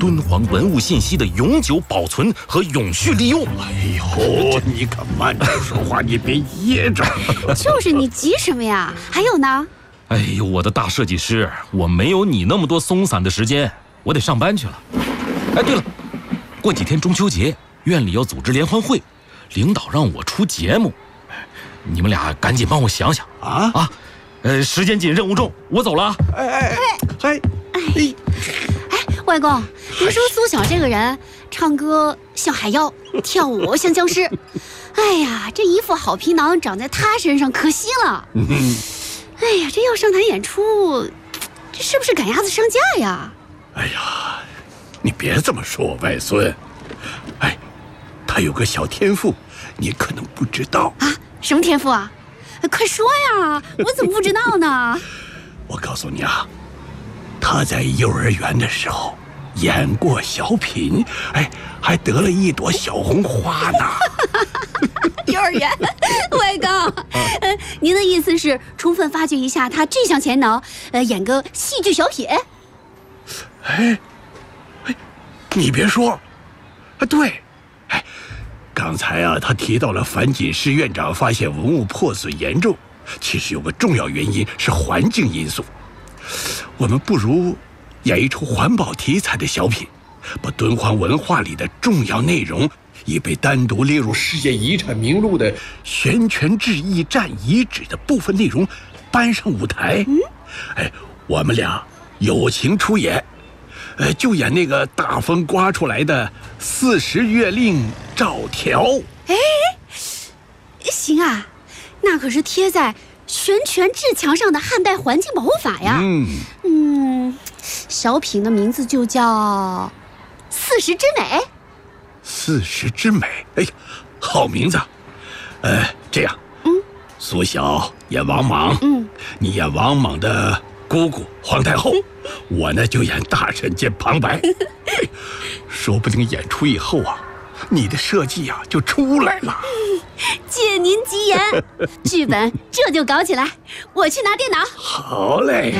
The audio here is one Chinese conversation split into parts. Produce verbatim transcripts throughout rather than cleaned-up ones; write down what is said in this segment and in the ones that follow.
敦煌文物信息的永久保存和永续利用。 哎呦，你可慢点说话，你别噎着。 就是你急什么呀？还有呢？ 哎呦，我的大设计师，我没有你那么多松散的时间，我得上班去了。哎，对了，过几天中秋节，院里要组织联欢会，领导让我出节目，你们俩赶紧帮我想想啊啊！呃，时间紧，任务重，我走了啊！ 哎哎哎哎哎哎，外公，您说苏小这个人，唱歌像海妖，跳舞像僵尸，哎呀，这一副好皮囊长在他身上，可惜了。嗯、哎呀，这要上台演出，这是不是赶鸭子上架呀？ 哎呀，你别这么说，外孙。哎，他有个小天赋，你可能不知道啊。什么天赋啊？快说呀！我怎么不知道呢？ 我告诉你啊，他在幼儿园的时候演过小品，哎，还得了一朵小红花呢。 幼儿园，外公，呃，您的意思是充分发掘一下他这项潜能，呃，演个戏剧小品？ 哎，哎，你别说，啊，对，哎。刚才啊，他提到了樊锦诗院长发现文物破损严重，其实有个重要原因是环境因素。我们不如演一出环保题材的小品，把敦煌文化里的重要内容，已被单独列入世界遗产名录的悬泉置驿站遗址的部分内容搬上舞台。嗯，哎，我们俩友情出演。呃，就演那个大风刮出来的四时月令赵条。 哎，行啊，那可是贴在悬泉制墙上的汉代环境保护法呀。嗯嗯，小品的名字就叫四时之美。 四时之美，哎呀，好名字。呃，这样，嗯，苏小演王莽，嗯，你演王莽的姑姑皇太后。嗯，我呢就演大臣兼旁白，说不定演出以后啊，你的设计啊就出来了。 借您吉言，剧本这就搞起来，我去拿电脑。 好嘞。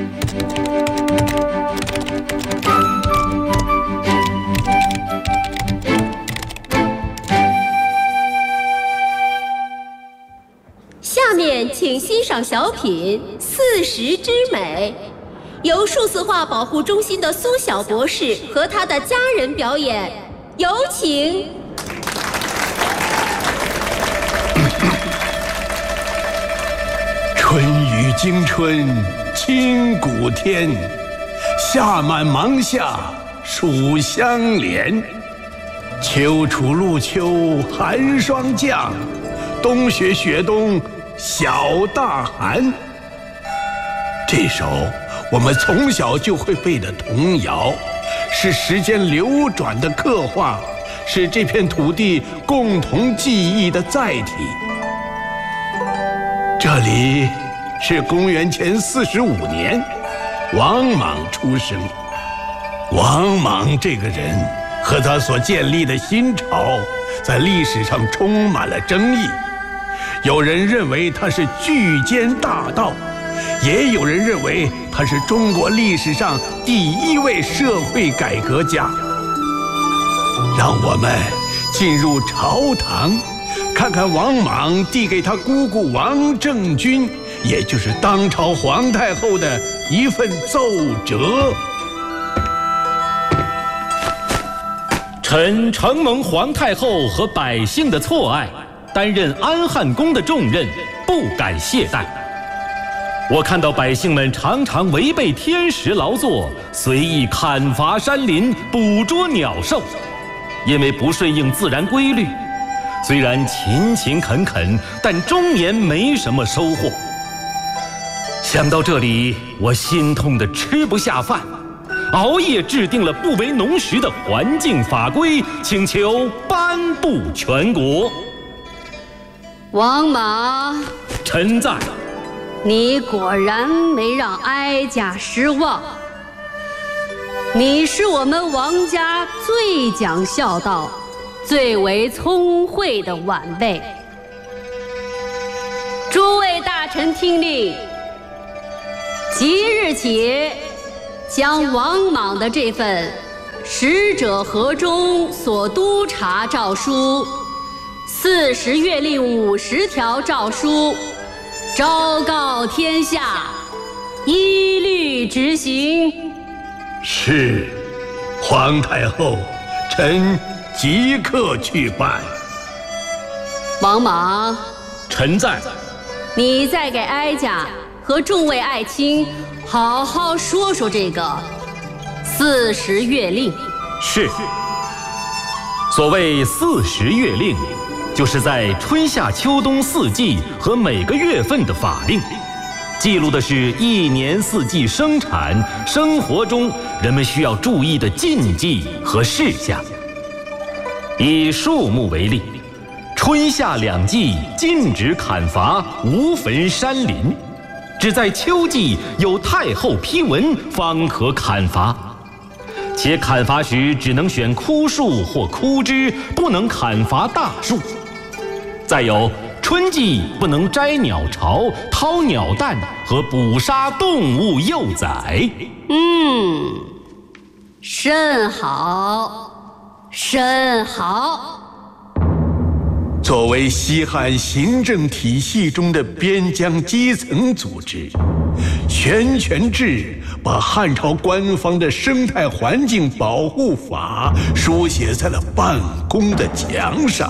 下面请欣赏小品《四时之美》。由数字化保护中心的苏小博士和他的家人表演，有请。 春雨惊春清谷天，夏满芒夏暑相连。秋处露秋寒霜降，冬雪雪冬小大寒。这首我们从小就会背的童谣，是时间流转的刻画，是这片土地共同记忆的载体。这里是公元前四十五年，王莽出生。王莽这个人和他所建立的新朝，在历史上充满了争议。有人认为他是巨奸大盗，也有人认为他是中国历史上第一位社会改革家。让我们进入朝堂，看看王莽递给他姑姑王政君，也就是当朝皇太后的一份奏折。 臣承蒙皇太后和百姓的错爱，担任安汉宫的重任，不敢懈怠。我看到百姓们常常违背天时劳作，随意砍伐山林，捕捉鸟兽，因为不顺应自然规律，虽然勤勤恳恳，但终年没什么收获。想到这里，我心痛得吃不下饭，熬夜制定了不为农时的环境法规，请求颁布全国。 王莽， 臣在。 你果然没让哀家失望。你是我们王家最讲孝道、最为聪慧的晚辈。诸位大臣听令，即日起将王莽的这份使者河中所督察诏书，四时月令五十条诏书，昭告天下，依律执行。 是，皇太后，臣即刻去办。 王莽， 臣在。 你再给哀家和众位爱卿好好说说这个四时月令。 是。所谓四时月令，就是在春夏秋冬四季和每个月份的法令，记录的是一年四季生产生活中人们需要注意的禁忌和事项。以树木为例，春夏两季禁止砍伐无坟山林，只在秋季有太后批文方可砍伐，且砍伐时只能选枯树或枯枝，不能砍伐大树。再有，春季不能摘鸟巢、掏鸟蛋和捕杀动物幼崽。 嗯，甚好，甚好。 作为西汉行政体系中的边疆基层组织，玄权制把汉朝官方的生态环境保护法书写在了办公的墙上。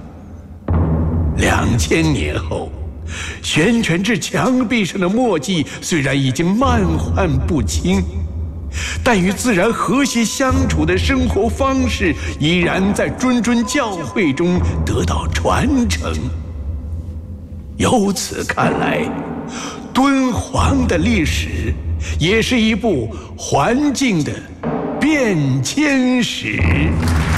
两千年后，玄权制墙壁上的墨迹虽然已经漫漶不清，但与自然和谐相处的生活方式依然在谆谆教诲中得到传承。由此看来，敦煌的历史也是一部环境的变迁史。